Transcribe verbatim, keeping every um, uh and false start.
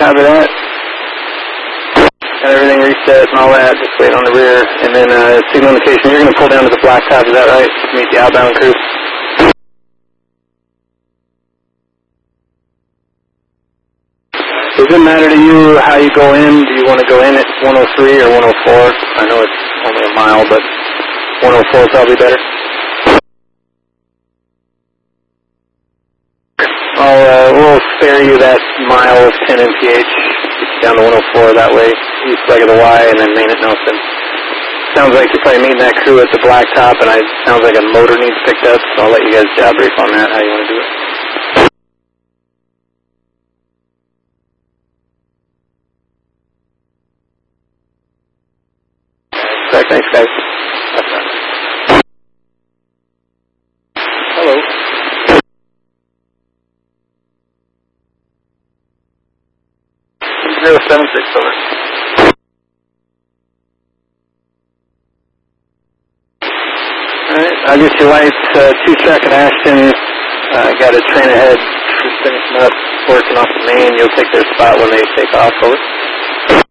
Copy that. Got everything reset and all that, just wait on the rear. And then uh, signal indication, you're going to pull down to the blacktop, is that right? To meet the outbound crew? Does it matter to you how you go in? Do you want to go in at one oh three or one oh four? I know it's only a mile, but one oh four is probably better. I'll, uh, we'll spare you that mile of ten M P H. Down to one oh four that way, east leg of the Y, and then main at Nelson. Sounds like you're probably meeting that crew at the blacktop, and it sounds like a motor needs picked up, so I'll let you guys job brief on that, how you want to do it. Correct, thanks guys. Hello. zero seven six, over. Alright, I'll get you lights, uh, two track at Ashton, uh, got a train ahead, just finishing up, working off the main, you'll take their spot when they take off, over.